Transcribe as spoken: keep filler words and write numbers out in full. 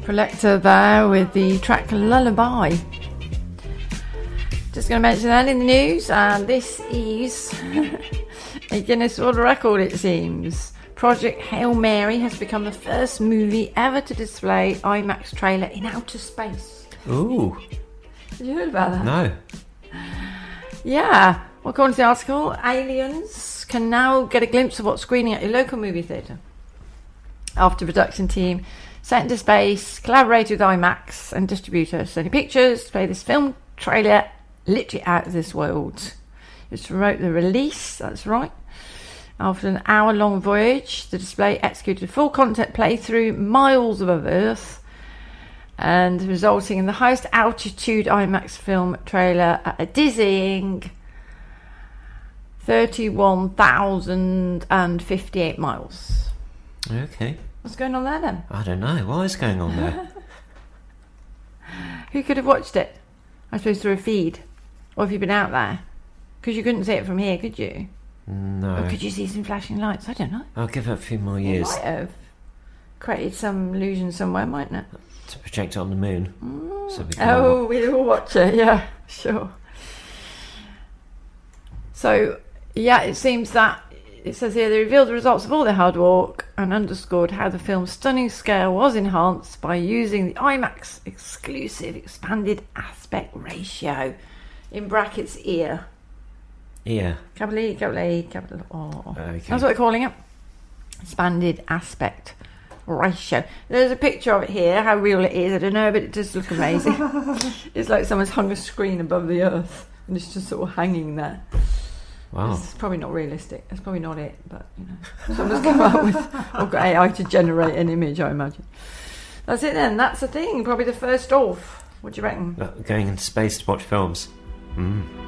Collector there with the track Lullaby. Just going to mention that in the news, and this is a Guinness World Record, it seems. Project Hail Mary has become the first movie ever to display IMAX trailer in outer space. Ooh. Have you heard about that? No. Yeah. Well, according to the article, aliens can now get a glimpse of what's screening at your local movie theatre. After the production team sent into space, collaborated with IMAX and distributor Sony Pictures to play this film trailer literally out of this world. It's to promote the release, that's right. After an hour-long voyage, the display executed full content playthrough miles above Earth, and resulting in the highest altitude IMAX film trailer at a dizzying thirty-one thousand fifty-eight miles. Okay. What's going on there then? I don't know. What is going on there? Who could have watched it? I suppose through a feed. Or have you been out there? Because you couldn't see it from here, could you? No. Or could you see some flashing lights? I don't know. I'll give it a few more It years might have created some illusion somewhere, mightn't it? to project it on the moon. Mm. So we can Oh, we'll all watch it, yeah, sure. So, yeah, it seems that, it says here, they revealed the results of all their hard work and underscored how the film's stunning scale was enhanced by using the IMAX exclusive expanded aspect ratio, in brackets ear. Yeah. Capital E, capital A, capital O. Okay. That's what they're calling it. Expanded aspect ratio. There's a picture of it here, how real it is, I don't know, but it does look amazing. It's like someone's hung a screen above the earth and it's just sort of hanging there. Wow. It's probably not realistic. That's probably not it, but you know, someone's come up with or got A I to generate an image, I imagine. That's it then. That's the thing. Probably the first off. What do you reckon? Going into space to watch films. Mm.